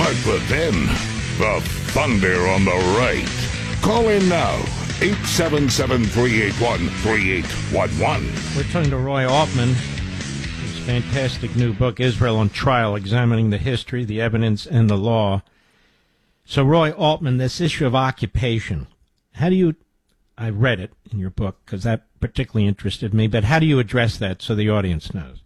but then the thunder on the right. Call in now. 877-381-3811. We're talking to Roy Altman. His fantastic new book, Israel on Trial, examining the history, the evidence, and the law. So, Roy Altman, this issue of occupation, how do you, I read it in your book because that particularly interested me, but how do you address that so the audience knows?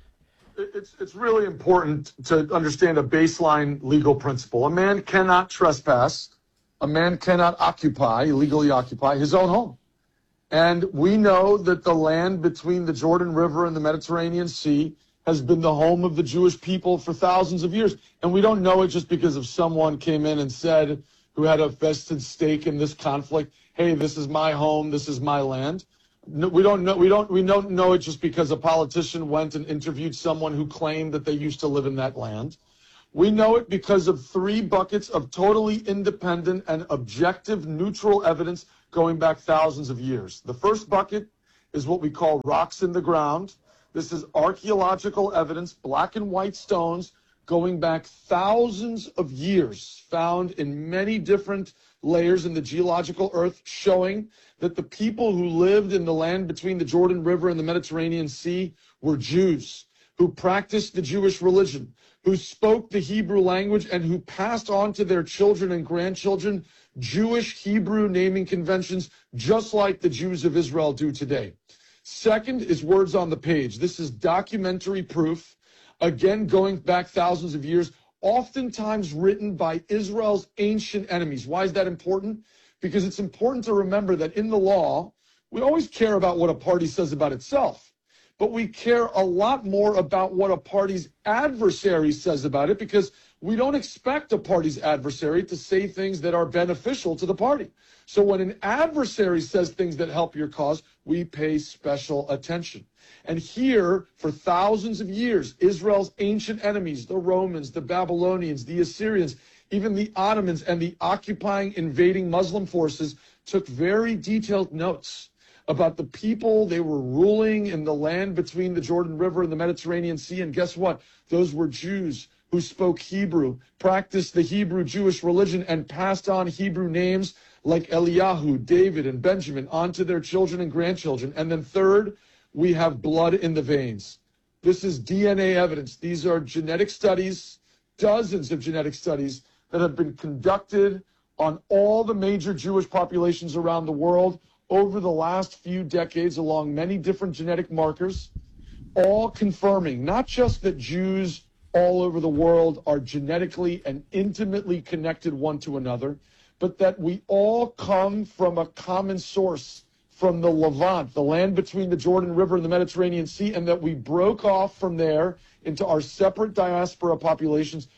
It's really important to understand a baseline legal principle. A man cannot trespass. A man cannot illegally occupy his own home. And we know that the land between the Jordan River and the Mediterranean Sea has been the home of the Jewish people for thousands of years. And we don't know it just because of someone came in and said, who had a vested stake in this conflict, hey, this is my home, this is my land. No, we don't know it just because a politician went and interviewed someone who claimed that they used to live in that land. We know it because of 3 buckets of totally independent and objective neutral evidence going back thousands of years. The first bucket is what we call rocks in the ground. This is archaeological evidence, black and white stones going back thousands of years, found in many different layers in the geological earth, showing that the people who lived in the land between the Jordan River and the Mediterranean Sea were Jews who practiced the Jewish religion, who spoke the Hebrew language, and who passed on to their children and grandchildren Jewish Hebrew naming conventions, just like the Jews of Israel do today. Second is words on the page. This is documentary proof, again going back thousands of years, oftentimes written by Israel's ancient enemies. Why is that important? Because it's important to remember that in the law, we always care about what a party says about itself, but we care a lot more about what a party's adversary says about it, because we don't expect a party's adversary to say things that are beneficial to the party. So when an adversary says things that help your cause, we pay special attention. And here, for thousands of years, Israel's ancient enemies, the Romans, the Babylonians, the Assyrians, even the Ottomans and the occupying, invading Muslim forces took very detailed notes about the people they were ruling in the land between the Jordan River and the Mediterranean Sea. And guess what? Those were Jews who spoke Hebrew, practiced the Hebrew Jewish religion, and passed on Hebrew names like Eliyahu, David, and Benjamin onto their children and grandchildren. And then third, we have blood in the veins. This is DNA evidence. These are genetic studies, dozens of genetic studies that have been conducted on all the major Jewish populations around the world over the last few decades along many different genetic markers, all confirming not just that Jews all over the world are genetically and intimately connected one to another, but that we all come from a common source, from the Levant, the land between the Jordan River and the Mediterranean Sea, and that we broke off from there into our separate diaspora populations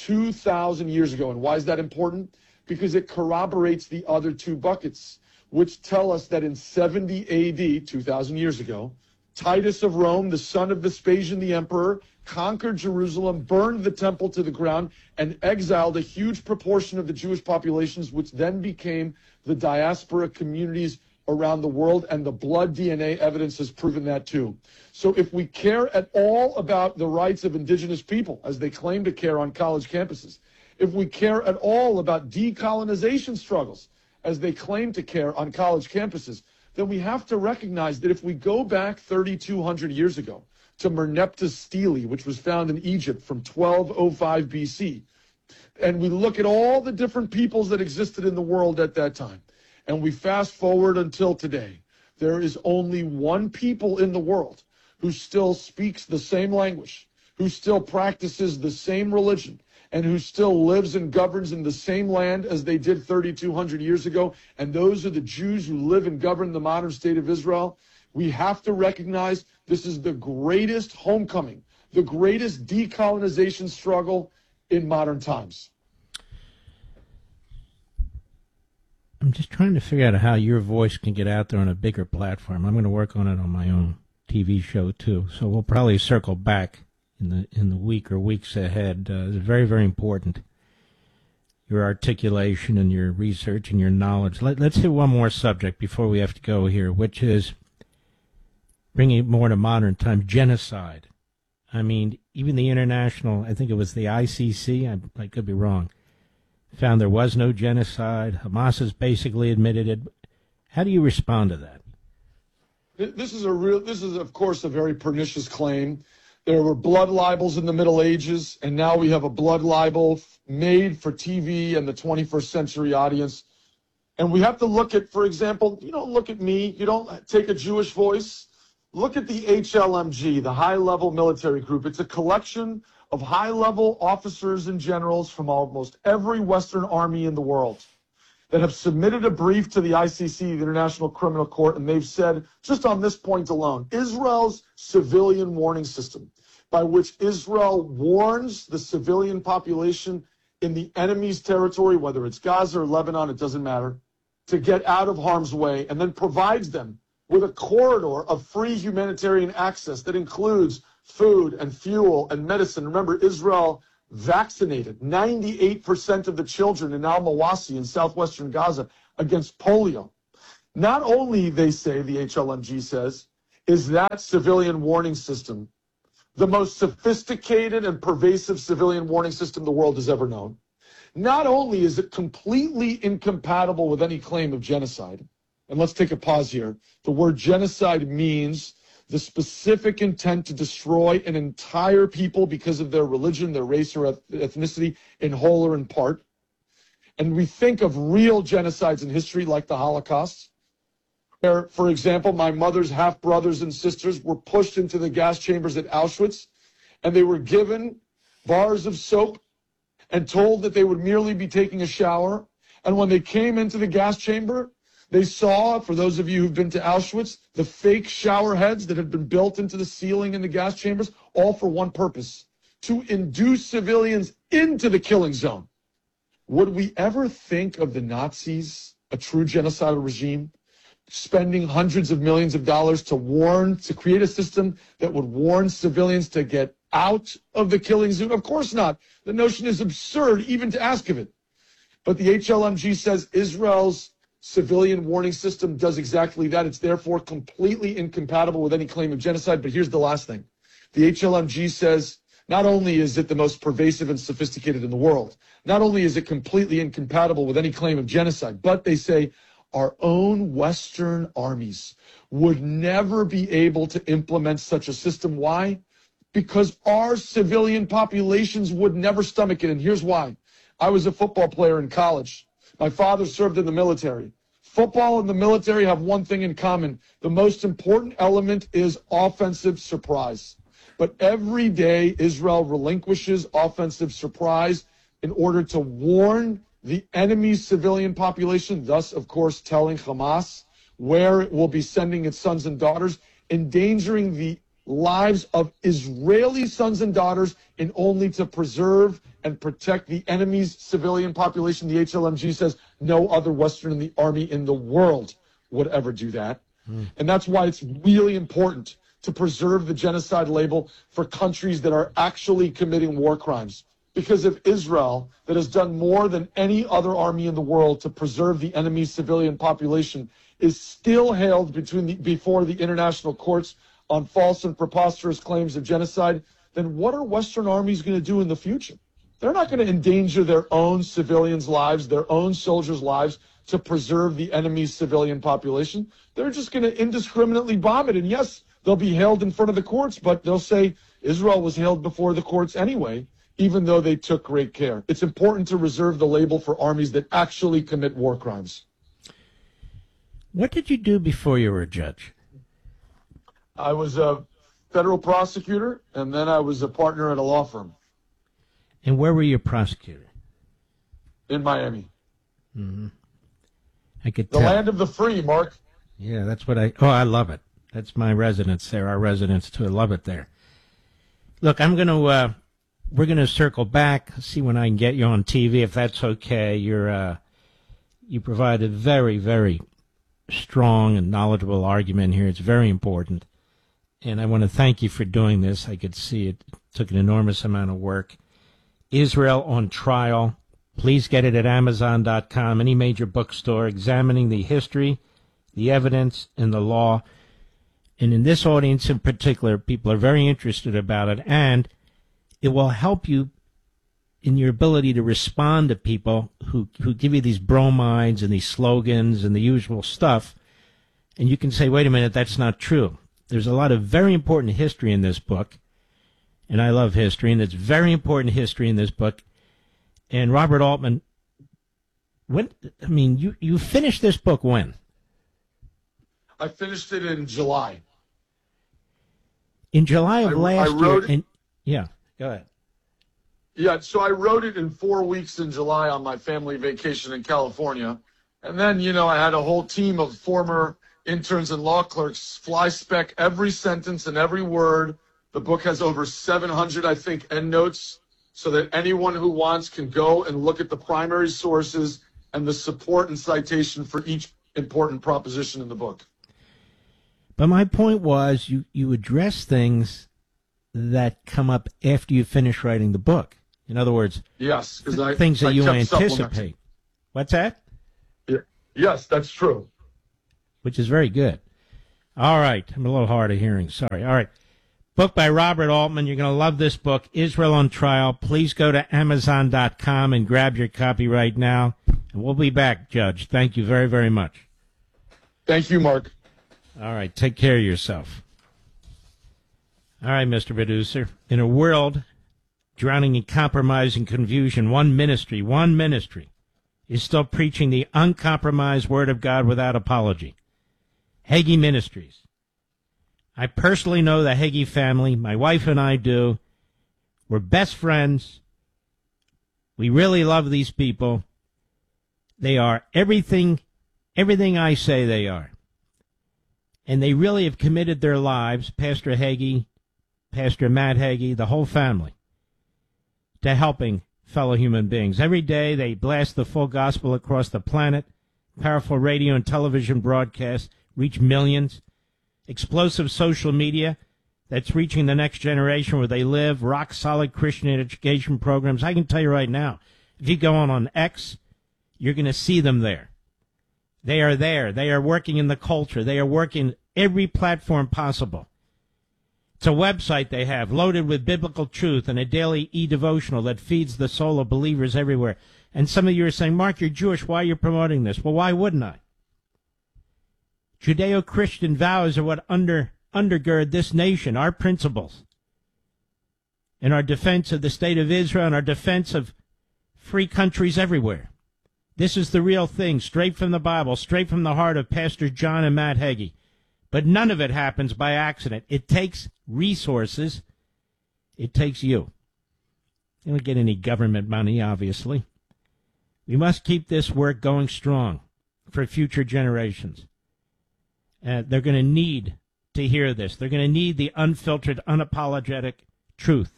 2,000 years ago. And why is that important? Because it corroborates the other 2 buckets, which tell us that in 70 AD, 2,000 years ago, Titus of Rome, the son of Vespasian the emperor, conquered Jerusalem, burned the temple to the ground, and exiled a huge proportion of the Jewish populations, which then became the diaspora communities around the world, and the blood DNA evidence has proven that too. So if we care at all about the rights of indigenous people, as they claim to care on college campuses, if we care at all about decolonization struggles, as they claim to care on college campuses, then we have to recognize that if we go back 3,200 years ago to Merneptah Stele, which was found in Egypt from 1205 BC, and we look at all the different peoples that existed in the world at that time, and we fast forward until today, there is only one people in the world who still speaks the same language, who still practices the same religion, and who still lives and governs in the same land as they did 3,200 years ago, and those are the Jews who live and govern the modern state of Israel. We have to recognize this is the greatest homecoming, the greatest decolonization struggle in modern times. I'm just trying to figure out how your voice can get out there on a bigger platform. I'm going to work on it on my own TV show too, so we'll probably circle back in the week or weeks ahead. It's very, very important, your articulation and your research and your knowledge. Let's hit one more subject before we have to go here, which is bringing it more to modern times, genocide. I mean, even the international, I think it was the ICC, I could be wrong, found there was no genocide. Hamas has basically admitted it. How do you respond to that? This is of course a very pernicious claim. There were blood libels in the Middle Ages, and now we have a blood libel made for TV and the 21st century audience. And we have to look at, for example, you don't look at me, you don't take a Jewish voice. Look at the HLMG, the high-level military group. It's a collection of high-level officers and generals from almost every Western army in the world that have submitted a brief to the ICC, the International Criminal Court, and they've said, just on this point alone, Israel's civilian warning system, by which Israel warns the civilian population in the enemy's territory, whether it's Gaza or Lebanon, it doesn't matter, to get out of harm's way, and then provides them with a corridor of free humanitarian access that includes food and fuel and medicine. Remember, Israel vaccinated 98% of the children in al-Mawasi in southwestern Gaza against polio. Not only, they say, the HLMG says, is that civilian warning system the most sophisticated and pervasive civilian warning system the world has ever known. Not only is it completely incompatible with any claim of genocide, and let's take a pause here. The word genocide means the specific intent to destroy an entire people because of their religion, their race, or ethnicity, in whole or in part. And we think of real genocides in history like the Holocaust, where, for example, my mother's half-brothers and sisters were pushed into the gas chambers at Auschwitz, and they were given bars of soap and told that they would merely be taking a shower. And when they came into the gas chamber, they saw, for those of you who've been to Auschwitz, the fake shower heads that had been built into the ceiling in the gas chambers, all for one purpose: to induce civilians into the killing zone. Would we ever think of the Nazis, a true genocidal regime, spending hundreds of millions of dollars to create a system that would warn civilians to get out of the killing zone? Of course not. The notion is absurd even to ask of it. But the HLMG says Israel's civilian warning system does exactly that. It's therefore completely incompatible with any claim of genocide. But here's the last thing. The HLMG says not only is it the most pervasive and sophisticated in the world, not only is it completely incompatible with any claim of genocide, but they say our own Western armies would never be able to implement such a system. Why? Because our civilian populations would never stomach it. And here's why. I was a football player in college. My father served in the military. Football and the military have one thing in common. The most important element is offensive surprise. But every day, Israel relinquishes offensive surprise in order to warn the enemy's civilian population, thus, of course, telling Hamas where it will be sending its sons and daughters, endangering the lives of Israeli sons and daughters in only to preserve and protect the enemy's civilian population. The HLMG says no other Western army in the world would ever do that. And that's why it's really important to preserve the genocide label for countries that are actually committing war crimes. Because if Israel, that has done more than any other army in the world to preserve the enemy's civilian population, is still held before the international courts on false and preposterous claims of genocide, then what are Western armies going to do in the future? They're not going to endanger their own civilians' lives, their own soldiers' lives, to preserve the enemy's civilian population. They're just going to indiscriminately bomb it. And yes, they'll be held in front of the courts, but they'll say Israel was held before the courts anyway, even though they took great care. It's important to reserve the label for armies that actually commit war crimes. What did you do before you were a judge? I was a federal prosecutor, and then I was a partner at a law firm. And where were you a prosecutor? In Miami. Mm-hmm. I could tell. The land of the free, Mark. Yeah, that's what I love it. That's my residence there, our residence too. I love it there. Look, we're going to circle back, see when I can get you on TV, if that's okay. You provide a very, very strong and knowledgeable argument here. It's very important. And I want to thank you for doing this. I could see it took an enormous amount of work. Israel on Trial. Please get it at Amazon.com, any major bookstore, examining the history, the evidence, and the law. And in this audience in particular, people are very interested about it. And it will help you in your ability to respond to people who give you these bromides and these slogans and the usual stuff. And you can say, wait a minute, that's not true. There's a lot of very important history in this book. And I love history, and it's very important history in this book. And Robert Altman, you finished this book when? I finished it in July. In July of last year. Yeah, go ahead. Yeah, so I wrote it in 4 weeks in July on my family vacation in California. And then, I had a whole team of former interns and law clerks fly spec every sentence and every word. The book has over 700, I think, endnotes, so that anyone who wants can go and look at the primary sources and the support and citation for each important proposition in the book. But my point was, you address things that come up after you finish writing the book. In other words, yes, things that you anticipate. What's that? Yeah. Yes, that's true. Which is very good. All right. I'm a little hard of hearing. Sorry. All right. Book by Robert Altman. You're going to love this book, Israel on Trial. Please go to Amazon.com and grab your copy right now. And we'll be back, Judge. Thank you very, very much. Thank you, Mark. All right. Take care of yourself. All right, Mr. Producer. In a world drowning in compromise and confusion, one ministry is still preaching the uncompromised Word of God without apology. Hagee Ministries. I personally know the Hagee family. My wife and I do. We're best friends. We really love these people. They are everything I say they are. And they really have committed their lives, Pastor Hagee, Pastor Matt Hagee, the whole family, to helping fellow human beings. Every day they blast the full gospel across the planet. Powerful radio and television broadcasts reach millions. Explosive social media that's reaching the next generation where they live. Rock-solid Christian education programs. I can tell you right now, if you go on X, you're going to see them there. They are there. They are working in the culture. They are working every platform possible. It's a website they have loaded with biblical truth and a daily e-devotional that feeds the soul of believers everywhere. And some of you are saying, Mark, you're Jewish. Why are you promoting this? Well, why wouldn't I? Judeo-Christian vows are what undergird this nation, our principles, and our defense of the state of Israel and our defense of free countries everywhere. This is the real thing, straight from the Bible, straight from the heart of Pastor John and Matt Hagee. But none of it happens by accident. It takes resources. It takes you. You don't get any government money, obviously. We must keep this work going strong for future generations. They're going to need to hear this. They're going to need the unfiltered, unapologetic truth.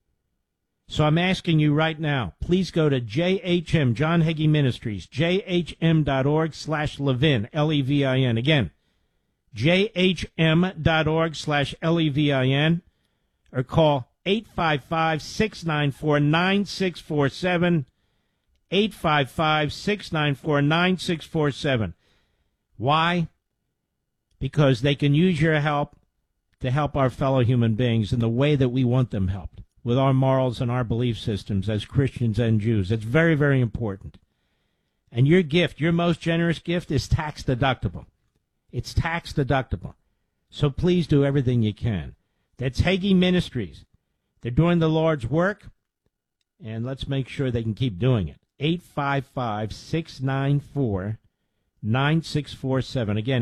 So I'm asking you right now, please go to JHM, John Hagee Ministries, jhm.org/Levin, Levin. Again, jhm.org/Levin, or call 855-694-9647, 855-694-9647. Why? Because they can use your help to help our fellow human beings in the way that we want them helped, with our morals and our belief systems as Christians and Jews. It's very, very important. And your gift, your most generous gift, is tax deductible. It's tax deductible. So please do everything you can. That's Hagee Ministries. They're doing the Lord's work, and let's make sure they can keep doing it. 855-694-9647. Again,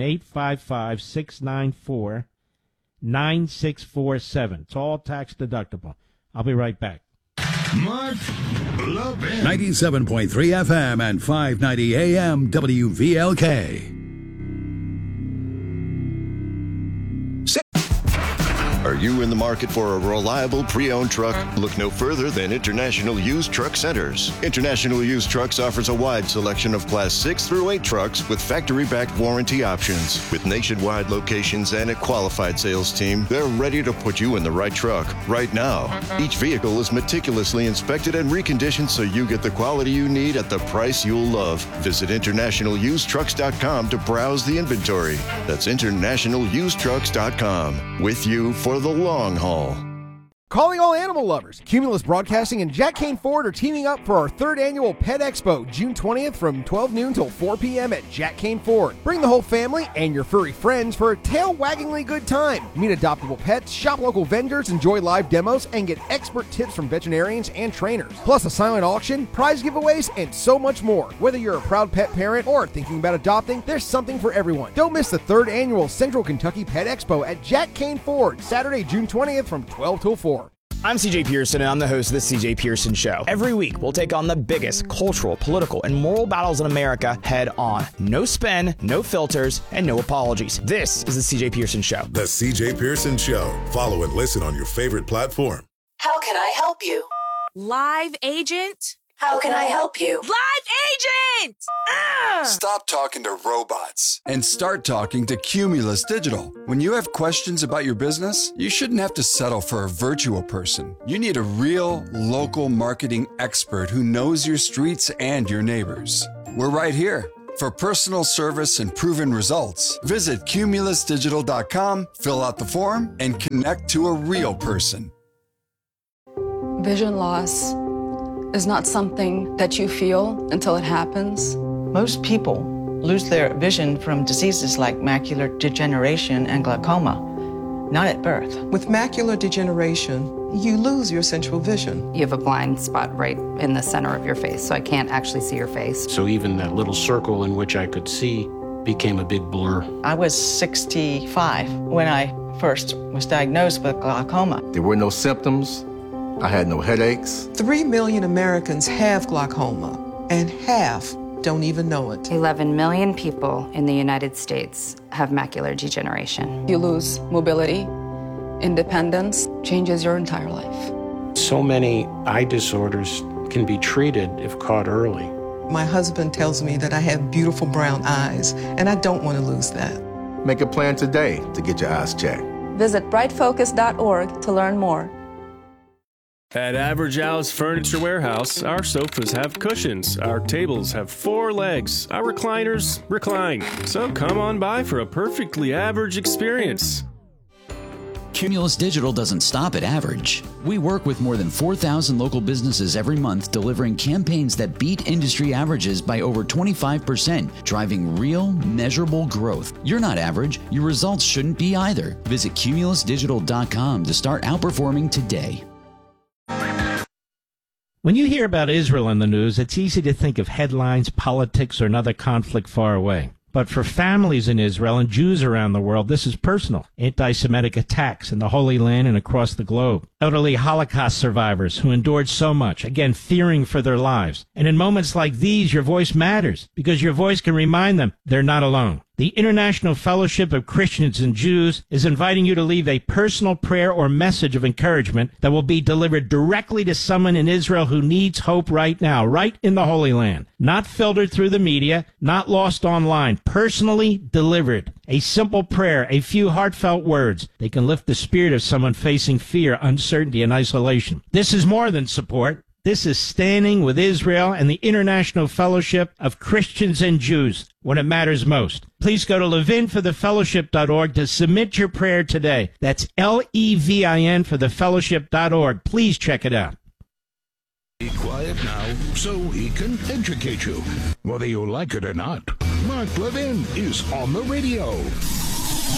855-694-9647. It's all tax deductible. I'll be right back. Mark Levin. 97.3 FM and 590 AM WVLK. Are you in the market for a reliable pre-owned truck? Look no further than International Used Truck Centers. International Used Trucks offers a wide selection of Class 6 through 8 trucks with factory-backed warranty options. With nationwide locations and a qualified sales team, they're ready to put you in the right truck right now. Each vehicle is meticulously inspected and reconditioned so you get the quality you need at the price you'll love. Visit InternationalUsedTrucks.com to browse the inventory. That's InternationalUsedTrucks.com. With you for the long haul. Calling all animal lovers. Cumulus Broadcasting and Jack Kane Ford are teaming up for our 3rd annual Pet Expo, June 20th from 12 noon till 4 p.m. at Jack Kane Ford. Bring the whole family and your furry friends for a tail-waggingly good time. Meet adoptable pets, shop local vendors, enjoy live demos, and get expert tips from veterinarians and trainers. Plus a silent auction, prize giveaways, and so much more. Whether you're a proud pet parent or thinking about adopting, there's something for everyone. Don't miss the 3rd annual Central Kentucky Pet Expo at Jack Kane Ford, Saturday, June 20th from 12 till 4. I'm CJ Pearson, and I'm the host of The CJ Pearson Show. Every week, we'll take on the biggest cultural, political, and moral battles in America head on. No spin, no filters, and no apologies. This is The CJ Pearson Show. The CJ Pearson Show. Follow and listen on your favorite platform. How can I help you? Live agent? How can I help you? Live agent! Stop talking to robots and start talking to Cumulus Digital. When you have questions about your business, you shouldn't have to settle for a virtual person. You need a real local marketing expert who knows your streets and your neighbors. We're right here. For personal service and proven results, visit cumulusdigital.com, fill out the form, and connect to a real person. Vision loss is not something that you feel until it happens. Most people lose their vision from diseases like macular degeneration and glaucoma, not at birth. With macular degeneration, you lose your central vision. You have a blind spot right in the center of your face, so I can't actually see your face. So even that little circle in which I could see became a big blur. I was 65 when I first was diagnosed with glaucoma. There were no symptoms. I had no headaches. 3 million Americans have glaucoma, and half don't even know it. 11 million people in the United States have macular degeneration. You lose mobility, independence, changes your entire life. So many eye disorders can be treated if caught early. My husband tells me that I have beautiful brown eyes, and I don't want to lose that. Make a plan today to get your eyes checked. Visit brightfocus.org to learn more. At Average Al's Furniture Warehouse, our sofas have cushions, our tables have 4 legs, our recliners recline. So come on by for a perfectly average experience. Cumulus Digital doesn't stop at average. We work with more than 4,000 local businesses every month, delivering campaigns that beat industry averages by over 25%, driving real, measurable growth. You're not average. Your results shouldn't be either. Visit cumulusdigital.com to start outperforming today. When you hear about Israel in the news, it's easy to think of headlines, politics, or another conflict far away. But for families in Israel and Jews around the world, this is personal. Anti-Semitic attacks in the Holy Land and across the globe. Elderly Holocaust survivors who endured so much, again, fearing for their lives. And in moments like these, your voice matters, because your voice can remind them they're not alone. The International Fellowship of Christians and Jews is inviting you to leave a personal prayer or message of encouragement that will be delivered directly to someone in Israel who needs hope right now, right in the Holy Land. Not filtered through the media, not lost online, personally delivered. A simple prayer, a few heartfelt words. They can lift the spirit of someone facing fear, uncertainty, and isolation. This is more than support. This is standing with Israel and the International Fellowship of Christians and Jews when it matters most. Please go to levinforthefellowship.org to submit your prayer today. That's LEVIN for thefellowship.org. Please check it out. Be quiet now so he can educate you, whether you like it or not. Mark Levin is on the radio.